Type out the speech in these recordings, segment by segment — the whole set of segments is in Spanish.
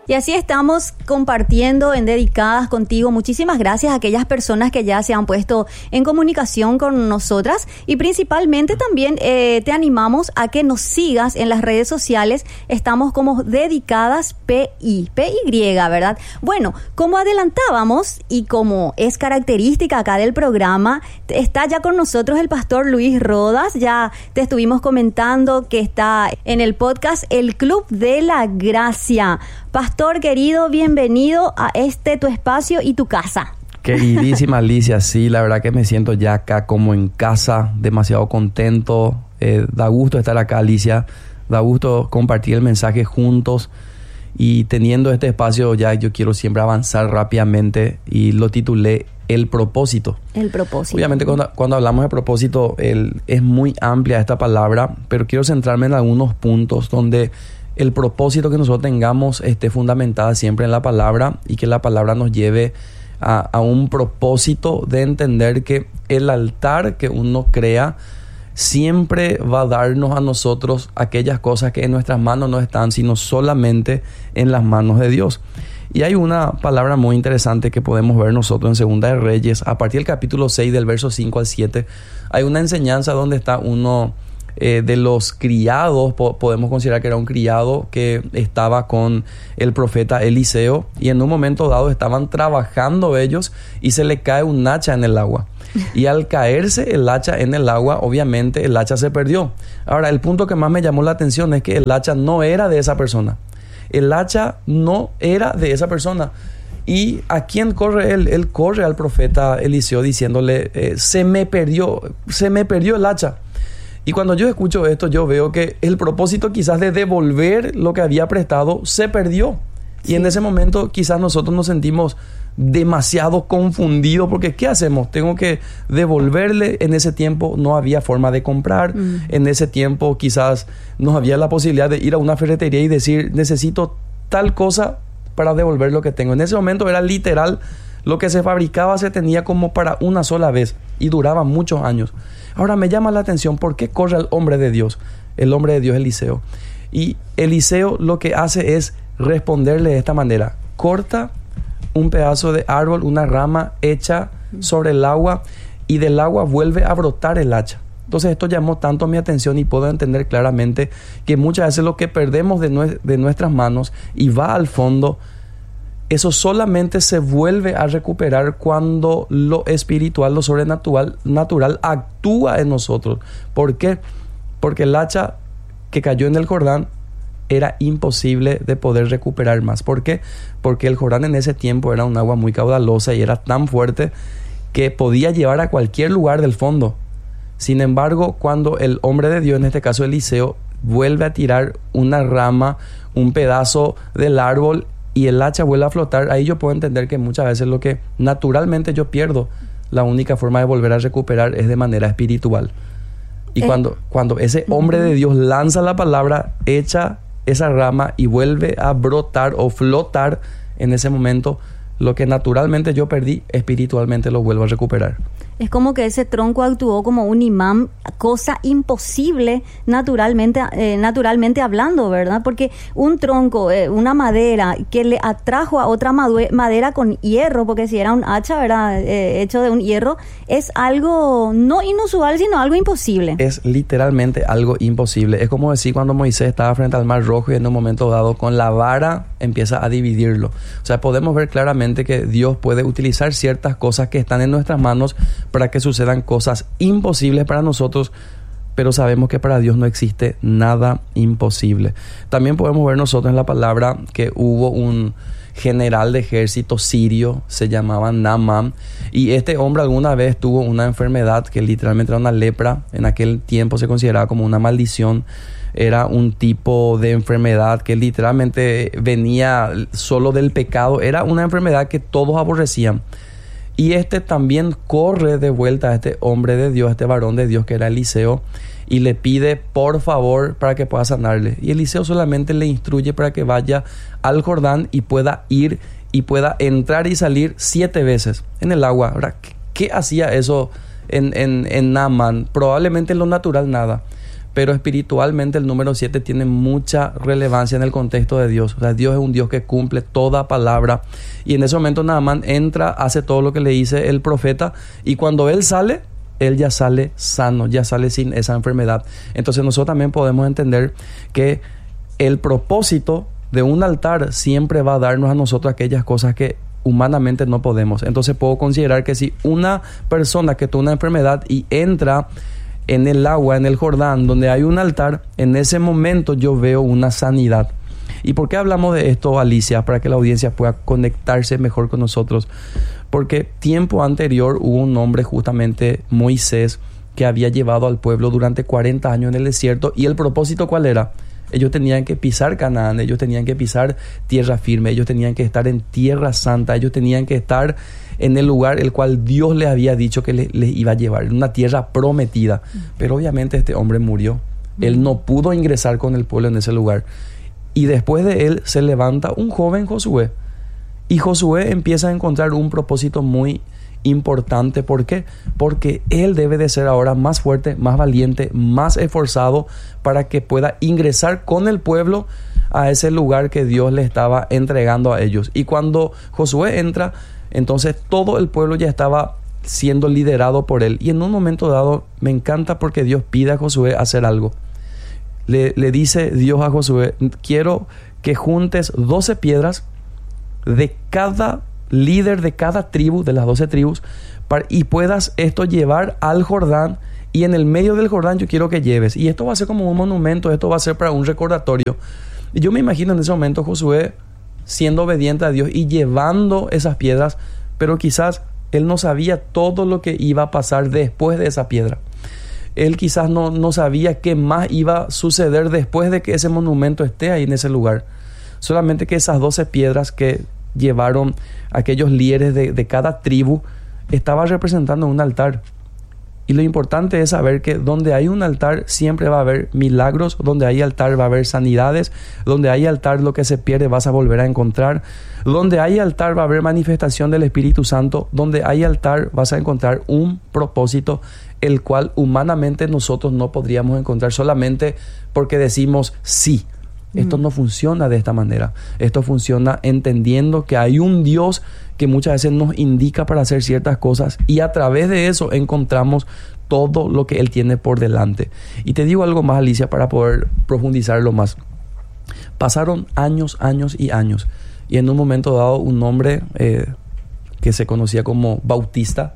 Y así estamos compartiendo en Dedicadas contigo. Muchísimas gracias a aquellas personas que ya se han puesto en comunicación con nosotras y principalmente también te animamos a que nos sigas en las redes sociales. Estamos como Dedicadas PY, ¿verdad? Bueno, como adelantábamos y como es característica acá del programa, está ya con nosotros el pastor Luis Rodas. Ya te estuvimos comentando que está en el podcast El Club de la Gracia. Pastor querido, bienvenido a tu espacio y tu casa. Queridísima Alicia, sí, la verdad que me siento ya acá como en casa, demasiado contento. Da gusto estar acá, Alicia. Da gusto compartir el mensaje juntos. Y teniendo este espacio ya yo quiero siempre avanzar rápidamente y lo titulé El Propósito. El propósito. Obviamente cuando hablamos de propósito es muy amplia esta palabra, pero quiero centrarme en algunos puntos donde el propósito que nosotros tengamos esté fundamentada siempre en la palabra y que la palabra nos lleve a un propósito de entender que el altar que uno crea siempre va a darnos a nosotros aquellas cosas que en nuestras manos no están, sino solamente en las manos de Dios. Y hay una palabra muy interesante que podemos ver nosotros en Segunda de Reyes, a partir del capítulo 6, del verso 5 al 7, hay una enseñanza donde está uno de los criados, podemos considerar que era un criado que estaba con el profeta Eliseo, y en un momento dado estaban trabajando ellos y se le cae un hacha en el agua. Y al caerse el hacha en el agua, obviamente el hacha se perdió. Ahora, el punto que más me llamó la atención es que el hacha no era de esa persona. El hacha no era de esa persona. ¿Y a quién corre él? Él corre al profeta Eliseo diciéndole, se me perdió el hacha. Y cuando yo escucho esto, yo veo que el propósito quizás de devolver lo que había prestado se perdió. Sí. Y en ese momento quizás nosotros nos sentimos demasiado confundidos porque ¿qué hacemos? Tengo que devolverle. En ese tiempo no había forma de comprar. En ese tiempo quizás no había la posibilidad de ir a una ferretería y decir, necesito tal cosa para devolver lo que tengo. En ese momento era literal, lo que se fabricaba se tenía como para una sola vez y duraba muchos años. Ahora me llama la atención por qué corre el hombre de Dios Eliseo. Y Eliseo lo que hace es responderle de esta manera: corta un pedazo de árbol, una rama hecha sobre el agua, y del agua vuelve a brotar el hacha. Entonces esto llamó tanto mi atención y puedo entender claramente que muchas veces lo que perdemos de nuestras manos y va al fondo, eso solamente se vuelve a recuperar cuando lo espiritual, lo sobrenatural actúa en nosotros. ¿Por qué? Porque el hacha que cayó en el Jordán era imposible de poder recuperar más. ¿Por qué? Porque el Jordán en ese tiempo era un agua muy caudalosa y era tan fuerte que podía llevar a cualquier lugar del fondo. Sin embargo, cuando el hombre de Dios, en este caso Eliseo, vuelve a tirar una rama, un pedazo del árbol, y el hacha vuelve a flotar, ahí yo puedo entender que muchas veces lo que naturalmente yo pierdo, la única forma de volver a recuperar es de manera espiritual. Y cuando ese hombre de Dios lanza la palabra, echa esa rama y vuelve a brotar o flotar, en ese momento lo que naturalmente yo perdí, espiritualmente lo vuelvo a recuperar. Es como que ese tronco actuó como un imán, cosa imposible naturalmente hablando, ¿verdad? Porque un tronco, una madera que le atrajo a otra madera con hierro, porque si era un hacha, ¿verdad? Hecho de un hierro, es algo no inusual, sino algo imposible. Es literalmente algo imposible. Es como decir cuando Moisés estaba frente al Mar Rojo y en un momento dado con la vara empieza a dividirlo. O sea, podemos ver claramente que Dios puede utilizar ciertas cosas que están en nuestras manos para que sucedan cosas imposibles para nosotros, pero sabemos que para Dios no existe nada imposible. También podemos ver nosotros en la palabra que hubo un general de ejército sirio, se llamaba Naamán, y este hombre alguna vez tuvo una enfermedad que literalmente era una lepra. En aquel tiempo se consideraba como una maldición. Era un tipo de enfermedad que literalmente venía solo del pecado. Era una enfermedad que todos aborrecían. Y también corre de vuelta a este hombre de Dios, este varón de Dios que era Eliseo, y le pide por favor para que pueda sanarle. Y Eliseo solamente le instruye para que vaya al Jordán y pueda ir y pueda entrar y salir 7 veces en el agua. Ahora, ¿qué hacía eso en Naamán? Probablemente en lo natural nada. pero espiritualmente el número 7 tiene mucha relevancia en el contexto de Dios. O sea, Dios es un Dios que cumple toda palabra, y en ese momento Naamán entra, hace todo lo que le dice el profeta, y cuando él sale, él ya sale sano, ya sale sin esa enfermedad. Entonces nosotros también podemos entender que el propósito de un altar siempre va a darnos a nosotros aquellas cosas que humanamente no podemos. Entonces puedo considerar que si una persona que tuvo una enfermedad y entra en el agua, en el Jordán, donde hay un altar, en ese momento yo veo una sanidad. ¿Y por qué hablamos de esto, Alicia? Para que la audiencia pueda conectarse mejor con nosotros. Porque tiempo anterior hubo un hombre, justamente Moisés, que había llevado al pueblo durante 40 años en el desierto. ¿Y el propósito cuál era? Ellos tenían que pisar Canaán, ellos tenían que pisar tierra firme, ellos tenían que estar en tierra santa, ellos tenían que estar en el lugar el cual Dios les había dicho que les iba a llevar, en una tierra prometida. Pero obviamente este hombre murió. Él no pudo ingresar con el pueblo en ese lugar. Y después de él se levanta un joven Josué. Y Josué empieza a encontrar un propósito muy importante. ¿Por qué? Porque él debe de ser ahora más fuerte, más valiente, más esforzado para que pueda ingresar con el pueblo a ese lugar que Dios le estaba entregando a ellos. Y cuando Josué entra, entonces todo el pueblo ya estaba siendo liderado por él. Y en un momento dado, me encanta porque Dios pide a Josué hacer algo. Le dice Dios a Josué: quiero que juntes 12 piedras de cada líder de cada tribu, de las 12 tribus, y puedas esto llevar al Jordán, y en el medio del Jordán yo quiero que lleves. Y esto va a ser como un monumento, esto va a ser para un recordatorio. Y yo me imagino en ese momento Josué siendo obediente a Dios y llevando esas piedras, pero quizás él no sabía todo lo que iba a pasar después de esa piedra. Él quizás no sabía qué más iba a suceder después de que ese monumento esté ahí en ese lugar. Solamente que esas 12 piedras que llevaron aquellos líderes de cada tribu estaba representando un altar. Y lo importante es saber que donde hay un altar siempre va a haber milagros, donde hay altar va a haber sanidades, donde hay altar lo que se pierde vas a volver a encontrar, donde hay altar va a haber manifestación del Espíritu Santo, donde hay altar vas a encontrar un propósito el cual humanamente nosotros no podríamos encontrar solamente porque decimos sí. Esto no funciona de esta manera. Esto funciona entendiendo que hay un Dios que muchas veces nos indica para hacer ciertas cosas, y a través de eso encontramos todo lo que Él tiene por delante. Y te digo algo más, Alicia, para poder profundizarlo más. Pasaron años y años, y en un momento dado un hombre que se conocía como Bautista,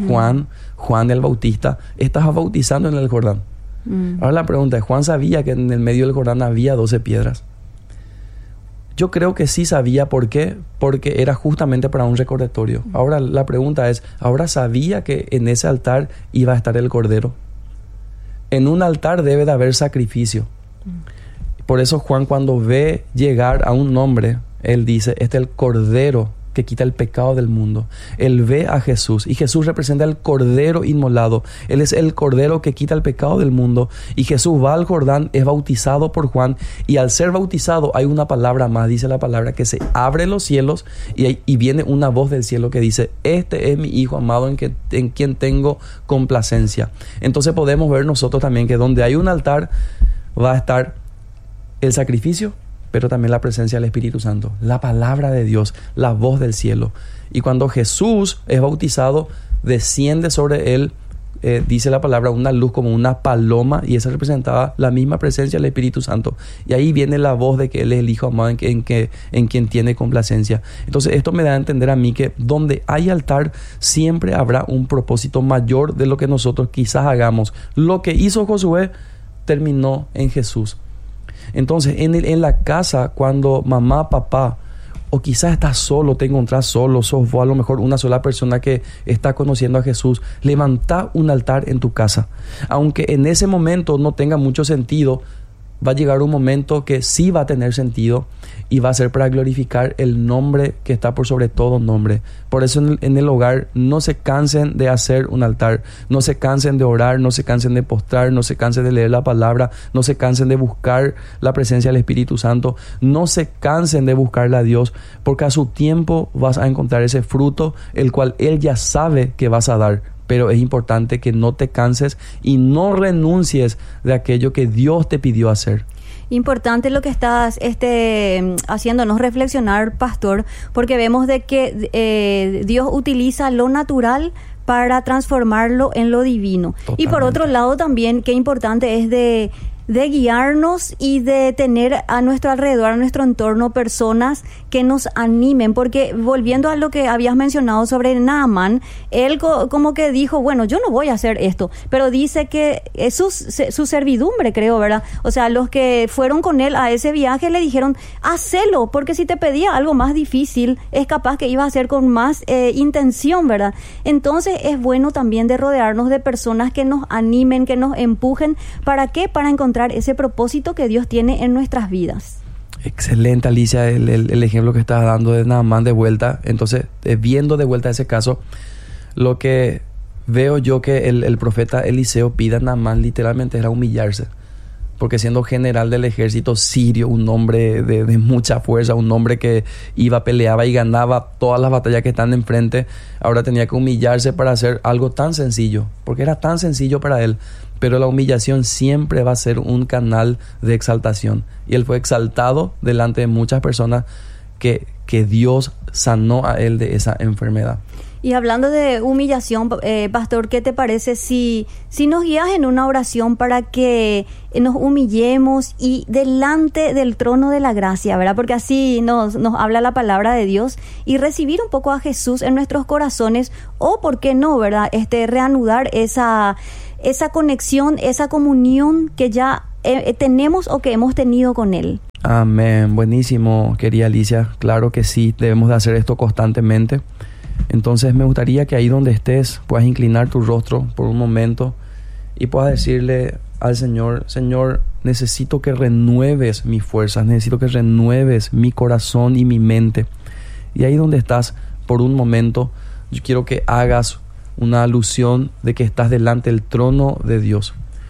Juan el Bautista, estaba bautizando en el Jordán. Ahora la pregunta es: ¿Juan sabía que en el medio del Jordán había 12 piedras? Yo creo que sí sabía. ¿Por qué? Porque era justamente para un recordatorio. Ahora la pregunta es: ¿ahora sabía que en ese altar iba a estar el cordero? En un altar debe de haber sacrificio. Por eso Juan, cuando ve llegar a un hombre, él dice: este es el cordero que quita el pecado del mundo. Él ve a Jesús, y Jesús representa el cordero inmolado. Él es el cordero que quita el pecado del mundo, y Jesús va al Jordán, es bautizado por Juan, y al ser bautizado hay una palabra más. Dice la palabra que se abren los cielos y viene una voz del cielo que dice: este es mi Hijo amado en quien tengo complacencia. Entonces podemos ver nosotros también que donde hay un altar va a estar el sacrificio, pero también la presencia del Espíritu Santo, la palabra de Dios, la voz del cielo. Y cuando Jesús es bautizado, desciende sobre él, dice la palabra, una luz como una paloma, y esa representaba la misma presencia del Espíritu Santo. Y ahí viene la voz de que Él es el Hijo amado en quien tiene complacencia. Entonces esto me da a entender a mí que donde hay altar siempre habrá un propósito mayor de lo que nosotros quizás hagamos. Lo que hizo Josué terminó en Jesús. Entonces en la casa, cuando mamá, papá, o quizás estás solo, te encontrás solo, sos vos a lo mejor una sola persona que está conociendo a Jesús, levantá un altar en tu casa. Aunque en ese momento no tenga mucho sentido, va a llegar un momento que sí va a tener sentido, y va a ser para glorificar el nombre que está por sobre todo nombre. Por eso en el hogar no se cansen de hacer un altar, no se cansen de orar, no se cansen de postrar, no se cansen de leer la palabra, no se cansen de buscar la presencia del Espíritu Santo, no se cansen de buscarle a Dios, porque a su tiempo vas a encontrar ese fruto el cual Él ya sabe que vas a dar. pero es importante que no te canses y no renuncies de aquello que Dios te pidió hacer. Importante lo que estás haciéndonos reflexionar, pastor, porque vemos de que Dios utiliza lo natural para transformarlo en lo divino. Totalmente. Y por otro lado también, qué importante es de guiarnos y de tener a nuestro alrededor, a nuestro entorno, personas que nos animen, porque volviendo a lo que habías mencionado sobre Naamán, él como que dijo, bueno, yo no voy a hacer esto, pero dice que es su servidumbre, creo, ¿verdad? O sea, los que fueron con él a ese viaje le dijeron, hacelo, porque si te pedía algo más difícil, es capaz que iba a hacer con más intención, ¿verdad? Entonces es bueno también de rodearnos de personas que nos animen, que nos empujen. ¿Para qué? Para encontrar ese propósito que Dios tiene en nuestras vidas. Excelente, Alicia, el ejemplo que estás dando de Naamán de vuelta. Entonces, viendo de vuelta ese caso, lo que veo yo que el profeta Eliseo pide a Naamán literalmente era humillarse, porque siendo general del ejército sirio, un hombre de mucha fuerza, un hombre que peleaba y ganaba todas las batallas que están enfrente, ahora tenía que humillarse para hacer algo tan sencillo, porque era tan sencillo para él. Pero la humillación siempre va a ser un canal de exaltación. Y él fue exaltado delante de muchas personas que Dios sanó a él de esa enfermedad. Y hablando de humillación, pastor, ¿qué te parece si nos guías en una oración para que nos humillemos y delante del trono de la gracia, ¿verdad? Porque así nos habla la palabra de Dios, y recibir un poco a Jesús en nuestros corazones, o por qué no, ¿verdad? Reanudar esa conexión, esa comunión que ya tenemos o que hemos tenido con Él. Amén. Buenísimo, querida Alicia. Claro que sí, debemos de hacer esto constantemente. Entonces me gustaría que ahí donde estés puedas inclinar tu rostro por un momento y puedas decirle al Señor, Señor, necesito que renueves mis fuerzas, necesito que renueves mi corazón y mi mente. Y ahí donde estás, por un momento, yo quiero que hagas una alusión de que estás delante del trono de Dios.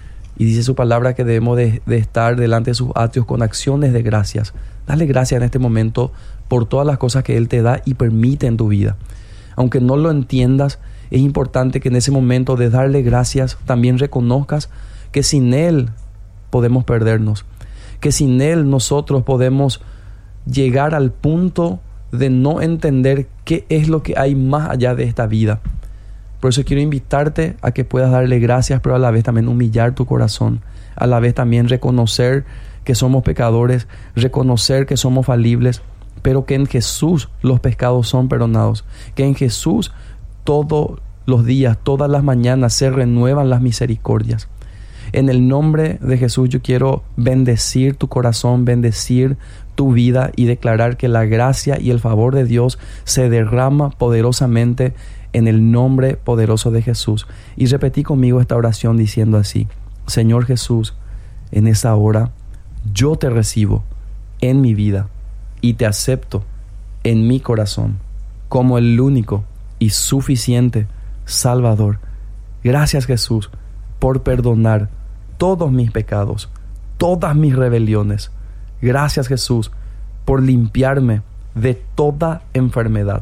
Y dice su palabra que debemos de estar delante de sus atrios con acciones de gracias. Dale gracias en este momento por todas las cosas que Él te da y permite en tu vida. Aunque no lo entiendas, es importante que en ese momento de darle gracias también reconozcas que sin Él podemos perdernos, que sin Él nosotros podemos llegar al punto de no entender qué es lo que hay más allá de esta vida. Por eso quiero invitarte a que puedas darle gracias, pero a la vez también humillar tu corazón, a la vez también reconocer que somos pecadores, reconocer que somos falibles, pero que en Jesús los pecados son perdonados, que en Jesús todos los días, todas las mañanas se renuevan las misericordias. En el nombre de Jesús yo quiero bendecir tu corazón, bendecir tu vida y declarar que la gracia y el favor de Dios se derrama poderosamente en el nombre poderoso de Jesús. Y repetí conmigo esta oración diciendo así: Señor Jesús, en esa hora yo te recibo en mi vida y te acepto en mi corazón como el único y suficiente Salvador. Gracias, Jesús, por perdonar todos mis pecados, todas mis rebeliones. Gracias, Jesús, por limpiarme de toda enfermedad.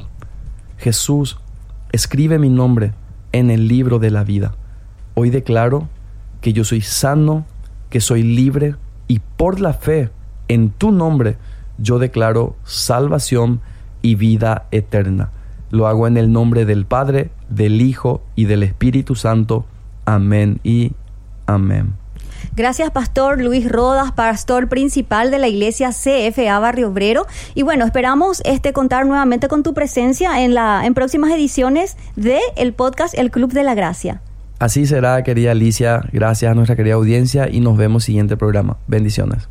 Jesús, escribe mi nombre en el libro de la vida. Hoy declaro que yo soy sano, que soy libre, y por la fe en tu nombre yo declaro salvación y vida eterna. Lo hago en el nombre del Padre, del Hijo y del Espíritu Santo. Amén y amén. Gracias, Pastor Luis Rodas, pastor principal de la iglesia CFA Barrio Obrero. Y bueno, esperamos contar nuevamente con tu presencia en próximas ediciones de el podcast El Club de la Gracia. Así será, querida Alicia. Gracias a nuestra querida audiencia y nos vemos siguiente programa. Bendiciones.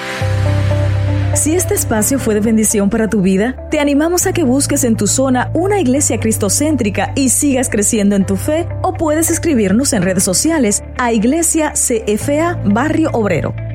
Si este espacio fue de bendición para tu vida, te animamos a que busques en tu zona una iglesia cristocéntrica y sigas creciendo en tu fe, o puedes escribirnos en redes sociales a Iglesia CFA Barrio Obrero.